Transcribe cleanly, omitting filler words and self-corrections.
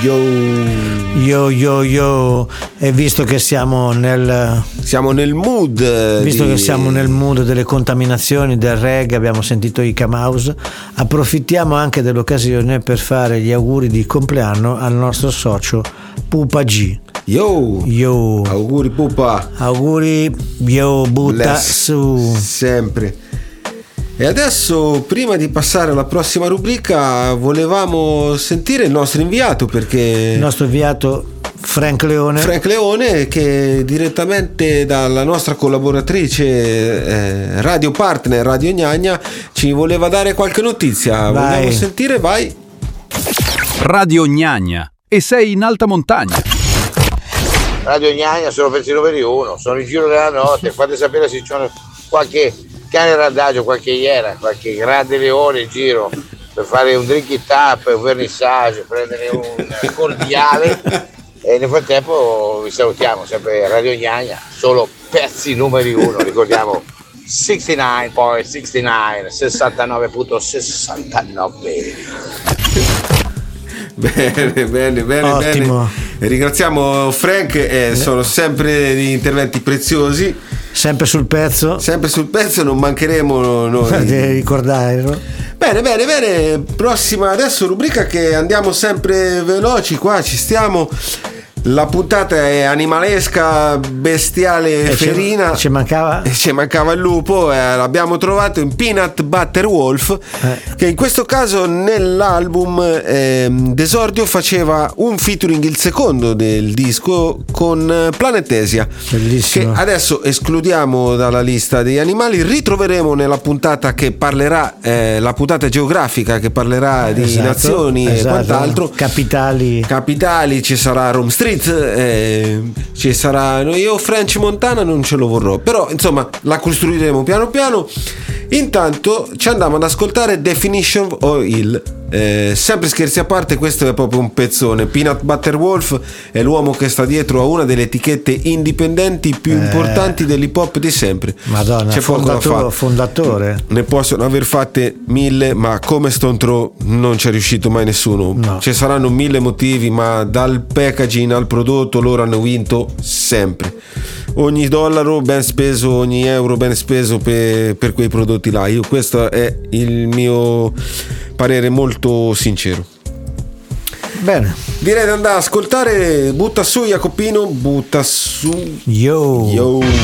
Yo. E visto che siamo nel mood, che siamo nel mood delle contaminazioni del reggae, abbiamo sentito i Camaus, approfittiamo anche dell'occasione per fare gli auguri di compleanno al nostro socio Pupa G. Yo. Auguri Pupa. Auguri, butta su. Sempre. E adesso, prima di passare alla prossima rubrica, volevamo sentire il nostro inviato, perché il nostro inviato Frank Leone, che direttamente dalla nostra collaboratrice radio partner Radio Gnagna ci voleva dare qualche notizia. Vogliamo sentire? Vai. Radio Gnagna, e sei in alta montagna. Radio Gnagna, sono pezzi numeri 1, sono in giro della notte, fate sapere se c'è qualche cane randagio, qualche iena, qualche grande leone in giro per fare un drink it up, un vernissage, prendere un cordiale. E nel frattempo vi salutiamo, sempre Radio Gnagna, solo pezzi numeri 1, ricordiamo 69.69. Bene. Ottimo. Ringraziamo Frank, sono sempre gli interventi preziosi. Sempre sul pezzo, non mancheremo noi di ricordarlo. Bene. Prossima adesso rubrica, che andiamo sempre veloci, qua ci stiamo. La puntata è animalesca, bestiale, ferina. Ci mancava il lupo, l'abbiamo trovato in Peanut Butter Wolf, che in questo caso nell'album d'esordio faceva un featuring, il secondo del disco, con Planetesia. Bellissimo. Che adesso escludiamo dalla lista degli animali. Ritroveremo nella puntata che parlerà, la puntata geografica che parlerà di nazioni e quant'altro. Capitali, ci sarà Rome Street, ci sarà, io French Montana non ce lo vorrò, però insomma la costruiremo piano piano. Intanto ci andiamo ad ascoltare Definition of Oil. Sempre scherzi a parte, questo è proprio un pezzone. Peanut Butter Wolf è l'uomo che sta dietro a una delle etichette indipendenti più importanti dell'hip hop di sempre. Madonna, c'è fondatore. Ne possono aver fatte 1000, ma come Stone Throw non c'è riuscito mai nessuno. No. Ci saranno 1000 motivi, ma dal packaging al prodotto loro hanno vinto sempre. Ogni dollaro ben speso, ogni euro ben speso per quei prodotti là. Questo è il mio parere molto sincero. Bene, direi di andare ad ascoltare. Butta su Jacopino, butta su. Yo.